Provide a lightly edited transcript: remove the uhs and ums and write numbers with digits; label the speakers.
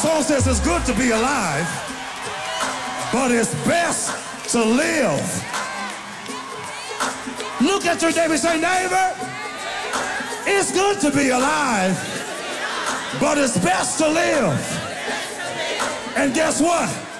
Speaker 1: song says it's good to be alive, but it's best to live. Look at your neighbor and say, neighbor, it's good to be alive, but it's best to live. And guess what?